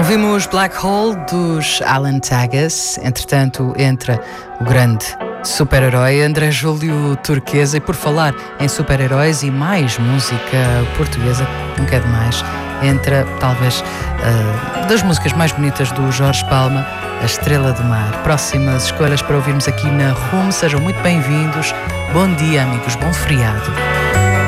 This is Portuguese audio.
Ouvimos Black Hole dos Alan Tagas. Entretanto, entra o grande super-herói André Júlio Turquesa. E por falar em super-heróis e mais música portuguesa, nunca é demais, entra talvez das músicas mais bonitas do Jorge Palma, A Estrela do Mar. Próximas escolhas para ouvirmos aqui na RUM. Sejam muito bem-vindos. Bom dia, amigos. Bom feriado.